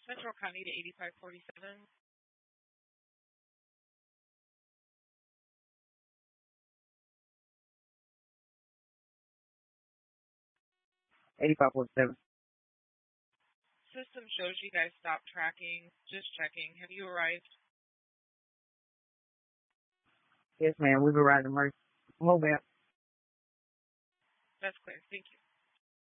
Central County to 8547. 8547. System shows you guys stopped tracking. Just checking. Have you arrived? Yes, ma'am. We've arrived at Mobile. That's clear. Thank you.